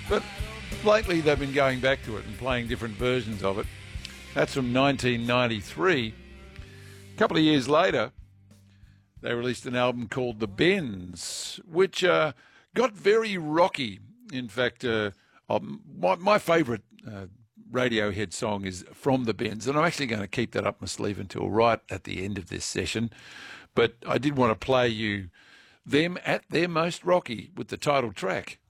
But lately they've been going back to it and playing different versions of it. That's from 1993. A couple of years later, they released an album called The Bends, which got very rocky. In fact, my favourite Radiohead song is From the Bends, and I'm actually going to keep that up my sleeve until right at the end of this session. But I did want to play you them at their most rocky with the title track.